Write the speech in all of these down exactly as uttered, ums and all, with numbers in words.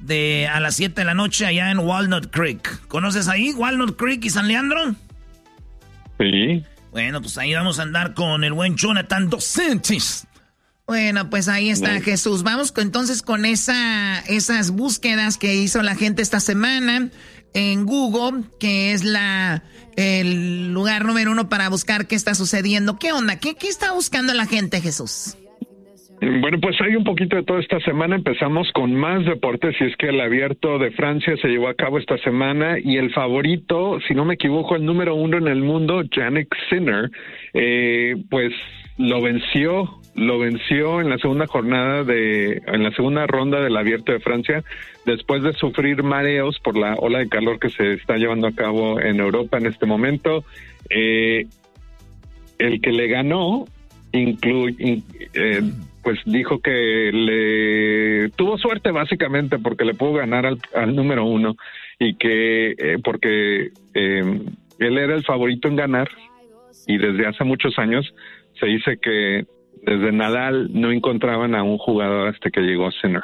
de a las siete de la noche allá en Walnut Creek. ¿Conoces ahí Walnut Creek y San Leandro? Sí. Bueno, pues ahí vamos a andar con el buen Jonathan Dos Santos. Bueno, pues ahí está, sí. Jesús. Vamos con, entonces con esa, esas búsquedas que hizo la gente esta semana en Google, que es la el lugar número uno para buscar qué está sucediendo. ¿Qué onda? ¿Qué, qué está buscando la gente, Jesús? Bueno, pues hay un poquito de todo esta semana. Empezamos con más deportes y es que el Abierto de Francia se llevó a cabo esta semana y el favorito, si no me equivoco, el número uno en el mundo, Jannik Sinner, eh, pues lo venció, lo venció en la segunda jornada de, en la segunda ronda del Abierto de Francia, después de sufrir mareos por la ola de calor que se está llevando a cabo en Europa en este momento. Eh, el que le ganó, inclu, in, eh, pues dijo que le tuvo suerte básicamente porque le pudo ganar al, al número uno y que eh, porque eh, él era el favorito en ganar y desde hace muchos años se dice que desde Nadal no encontraban a un jugador hasta que llegó Sinner.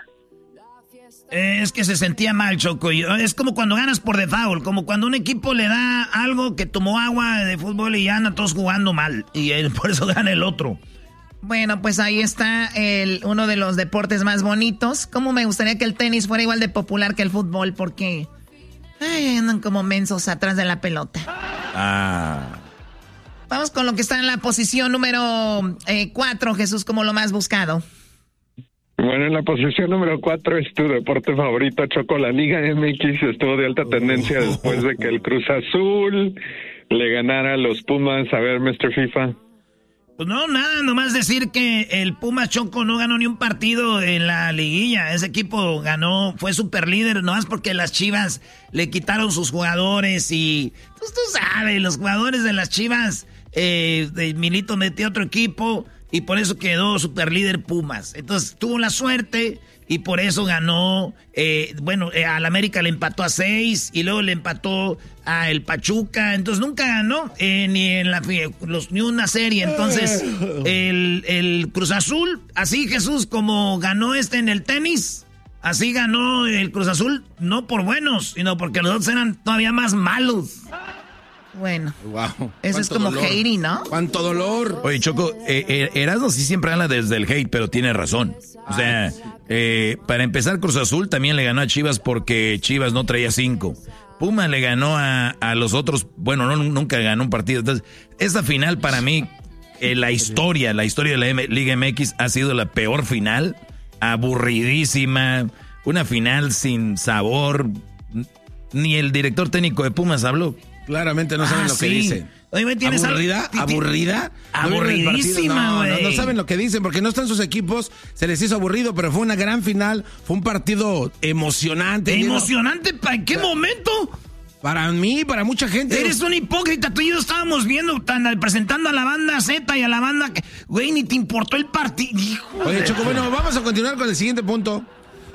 Eh, es que se sentía mal, Choco. Es como cuando ganas por default, como cuando un equipo le da algo que tomó agua de fútbol y ya andan todos jugando mal y él, por eso gana el otro. Bueno, pues ahí está el, uno de los deportes más bonitos. Cómo me gustaría que el tenis fuera igual de popular que el fútbol, porque ay, andan como mensos atrás de la pelota. Ah. Vamos con lo que está en la posición número cuatro, eh, Jesús, como lo más buscado. Bueno, en la posición número cuatro es tu deporte favorito, Choco. La Liga M X estuvo de alta tendencia después de que el Cruz Azul le ganara a los Pumas. A ver, mister FIFA. Pues no, nada, nomás decir que el Pumas, Choco, no ganó ni un partido en la liguilla. Ese equipo ganó, fue super líder, nomás porque las Chivas le quitaron sus jugadores y... Pues tú sabes, los jugadores de las Chivas, eh, de Milito metió otro equipo y por eso quedó super líder Pumas. Entonces tuvo la suerte y por eso ganó, eh, bueno, eh, al América le empató a seis y luego le empató a el Pachuca, entonces nunca ganó eh, ni en la los, ni una serie. Entonces el, el Cruz Azul, así Jesús, como ganó este en el tenis, así ganó el Cruz Azul, no por buenos, sino porque los otros eran todavía más malos. Bueno, wow. Eso es como hating, ¿no? ¡Cuánto dolor! Oye, Choco, eh, Erasmo sí siempre habla desde el hate, pero tiene razón. O sea, eh, para empezar, Cruz Azul también le ganó a Chivas porque Chivas no traía cinco. Puma le ganó a, a los otros, bueno, no, nunca ganó un partido. Entonces, esta final para mí, eh, la historia, la historia de la M- Liga M X ha sido la peor final, aburridísima, una final sin sabor. Ni el director técnico de Pumas habló. Claramente no saben ah, lo sí. que dicen. Oye, ¿me tienes ¿Aburrida? al... ¿Aburrida? Aburridísima, güey. No, no, no saben lo que dicen porque no están sus equipos, se les hizo aburrido, pero fue una gran final, fue un partido emocionante. ¿Emocionante? ¿Para qué momento? Para mí, para mucha gente. Eres un hipócrita, tú y yo estábamos viendo, tan, presentando a la banda Z y a la banda... Güey, ni te importó el partido. Oye, Choco, bueno, vamos a continuar con el siguiente punto.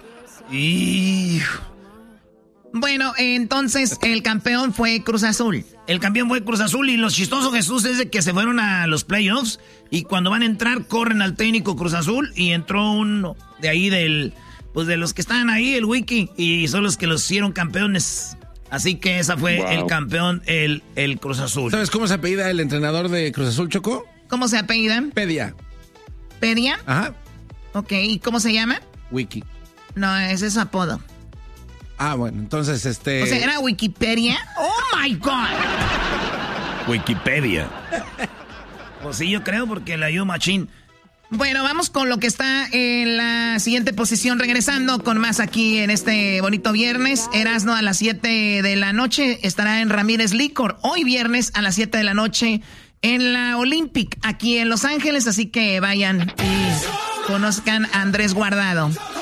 Hijo... Bueno, entonces el campeón fue Cruz Azul. El campeón fue Cruz Azul y lo chistoso, Jesús, es de que se fueron a los playoffs y cuando van a entrar corren al técnico Cruz Azul y entró uno de ahí del, pues de los que estaban ahí, el Wiki, y son los que los hicieron campeones. Así que esa fue wow. el campeón, el, el Cruz Azul. ¿Sabes cómo se apellida el entrenador de Cruz Azul, Choco? ¿Cómo se apellida? Pedia. ¿Pedia? Ajá. Ok, ¿y cómo se llama? Wiki. No, ese es su apodo. Ah, bueno, entonces este... O sea, ¿era Wikipedia? ¡Oh, my God! Wikipedia. Pues sí, yo creo, porque la ayudó machín. Bueno, vamos con lo que está en la siguiente posición. Regresando con más aquí en este bonito viernes. Erasmo a las siete de la noche estará en Ramírez Licor. Hoy viernes a las siete de la noche en la Olympic, aquí en Los Ángeles. Así que vayan y conozcan a Andrés Guardado.